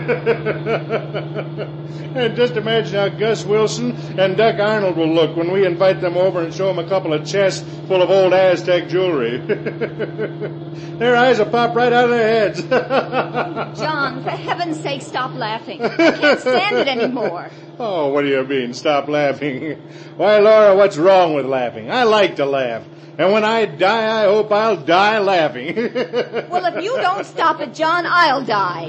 And just imagine how Gus Wilson and Duck Arnold will look when we invite them over and show them a couple of chests full of old Aztec jewelry. Their eyes will pop right out of their heads. John, for heaven's sake, stop laughing. I can't stand it anymore. Oh, what do you mean, stop laughing? Why, Laura, what's wrong with laughing? I like to laugh. And when I die, I hope I'll die laughing. Well, if you don't stop it, John, I'll die.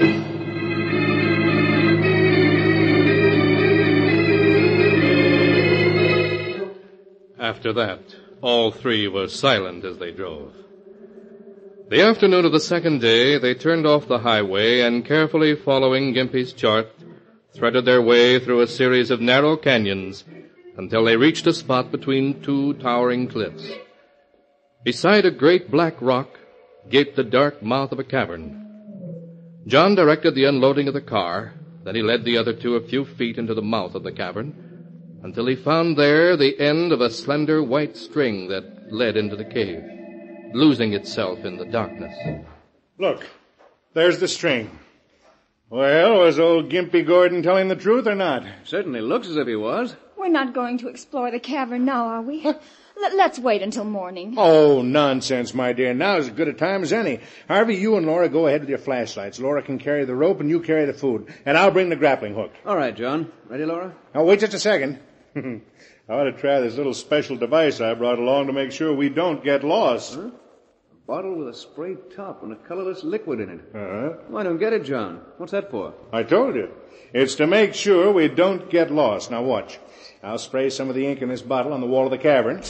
After that, all three were silent as they drove. The afternoon of the second day, they turned off the highway and, carefully following Gimpy's chart, threaded their way through a series of narrow canyons until they reached a spot between two towering cliffs. Beside a great black rock gaped the dark mouth of a cavern. John directed the unloading of the car, then he led the other two a few feet into the mouth of the cavern until he found there the end of a slender white string that led into the cave, losing itself in the darkness. Look, there's the string. Well, was old Gimpy Gordon telling the truth or not? Certainly looks as if he was. We're not going to explore the cavern now, are we? Let's wait until morning. Oh, nonsense, my dear. Now is as good a time as any. Harvey, you and Laura go ahead with your flashlights. Laura can carry the rope and you carry the food. And I'll bring the grappling hook. All right, John. Ready, Laura? Now, wait just a second. I ought to try this little special device I brought along to make sure we don't get lost. Huh? A bottle with a spray top and a colorless liquid in it. Uh-huh. Oh, I don't get it, John. What's that for? I told you. It's to make sure we don't get lost. Now, watch. I'll spray some of the ink in this bottle on the wall of the cavern.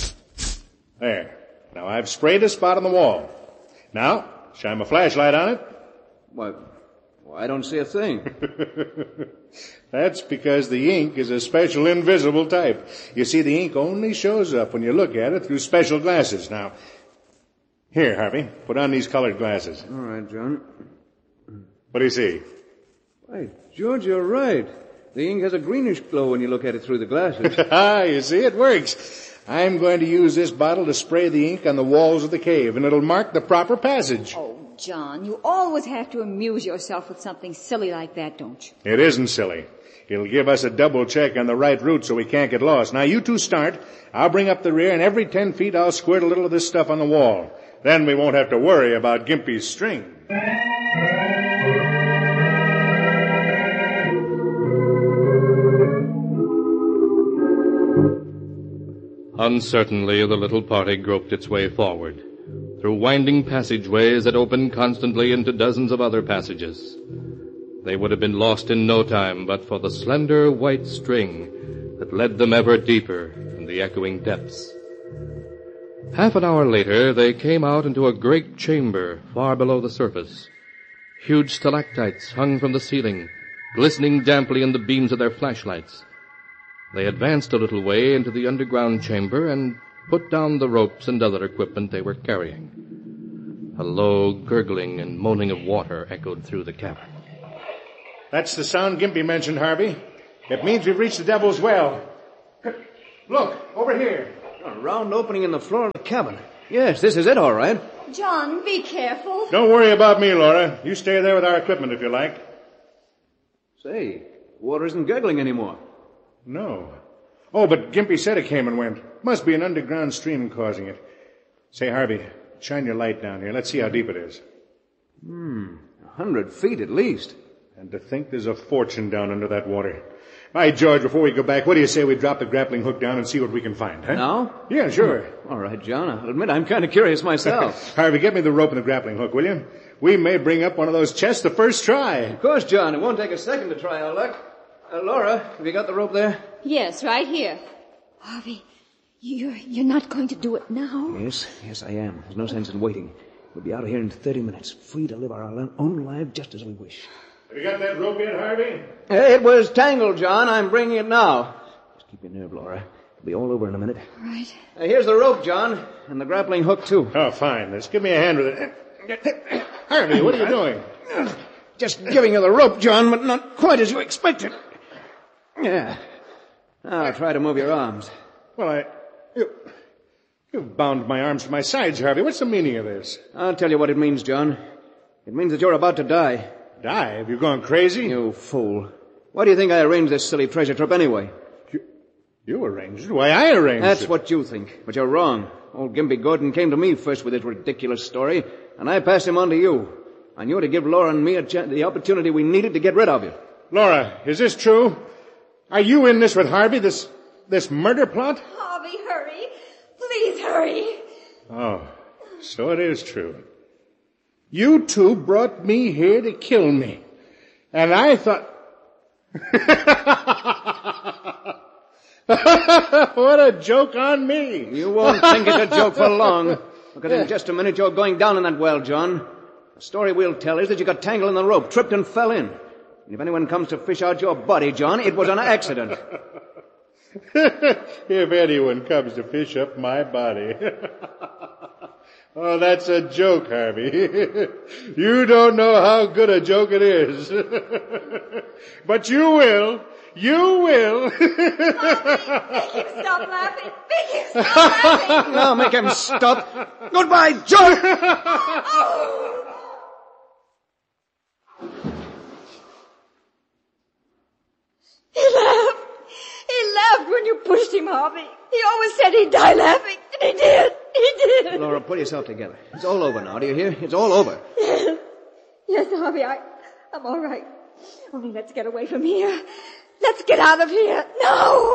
There. Now, I've sprayed a spot on the wall. Now, shine my flashlight on it. Why, I don't see a thing. That's because the ink is a special invisible type. You see, the ink only shows up when you look at it through special glasses. Now, here, Harvey, put on these colored glasses. All right, John. What do you see? Why, George, you're right. The ink has a greenish glow when you look at it through the glasses. You see, it works. I'm going to use this bottle to spray the ink on the walls of the cave, and it'll mark the proper passage. Oh, John, you always have to amuse yourself with something silly like that, don't you? It isn't silly. It'll give us a double check on the right route so we can't get lost. Now, you two start. I'll bring up the rear, and every 10 feet I'll squirt a little of this stuff on the wall. Then we won't have to worry about Gimpy's string. Uncertainly, the little party groped its way forward, through winding passageways that opened constantly into dozens of other passages. They would have been lost in no time but for the slender white string that led them ever deeper in the echoing depths. Half an hour later, they came out into a great chamber far below the surface. Huge stalactites hung from the ceiling, glistening damply in the beams of their flashlights. They advanced a little way into the underground chamber and put down the ropes and other equipment they were carrying. A low gurgling and moaning of water echoed through the cavern. That's the sound Gimpy mentioned, Harvey. It means we've reached the Devil's Well. Look, over here. A round opening in the floor of the cabin. Yes, this is it, all right. John, be careful. Don't worry about me, Laura. You stay there with our equipment if you like. Say, water isn't gurgling anymore. No. Oh, but Gimpy said it came and went. Must be an underground stream causing it. Say, Harvey, shine your light down here. Let's see how deep it is. 100 feet at least. And to think there's a fortune down under that water. By George, before we go back, what do you say we drop the grappling hook down and see what we can find, huh? Now? Yeah, sure. All right, John. I'll admit I'm kind of curious myself. Harvey, get me the rope and the grappling hook, will you? We may bring up one of those chests the first try. Of course, John. It won't take a second to try our luck. Laura, have you got the rope there? Yes, right here. Harvey, you're not going to do it now? Yes, I am. There's no sense in waiting. We'll be out of here in 30 minutes, free to live our own life just as we wish. Have you got that rope yet, Harvey? It was tangled, John. I'm bringing it now. Just keep your nerve, Laura. It'll be all over in a minute. Right. Here's the rope, John, and the grappling hook, too. Oh, fine. Let's give me a hand with it. Harvey, what are you doing? Just giving you the rope, John, but not quite as you expected. Yeah. Now try to move your arms. Well, you've bound my arms to my sides, Harvey. What's the meaning of this? I'll tell you what it means, John. It means that you're about to die. Dive? You going crazy? You fool. Why do you think I arranged this silly treasure trip anyway? You arranged it? Why, I arranged it. That's what you think, but you're wrong. Old Gimpy Gordon came to me first with his ridiculous story, and I passed him on to you. I knew to give Laura and me the opportunity we needed to get rid of you. Laura, is this true? Are you in this with Harvey, this murder plot? Harvey, hurry. Please hurry. Oh, so it is true. You two brought me here to kill me. And I thought... What a joke on me. You won't think it's a joke for long. Because in just a minute you're going down in that well, John. The story we'll tell is that you got tangled in the rope, tripped and fell in. And if anyone comes to fish out your body, John, it was an accident. If anyone comes to fish up my body. Oh, that's a joke, Harvey. You don't know how good a joke it is. But you will. You will. Make him stop laughing. Make him stop laughing. Now make him stop. Goodbye, John! He laughed when you pushed him, Harvey. He always said he'd die laughing, and he did. He did. Laura, pull yourself together. It's all over now, do you hear? It's all over. Yes, Harvey, I'm all right. Only let's get away from here. Let's get out of here. No!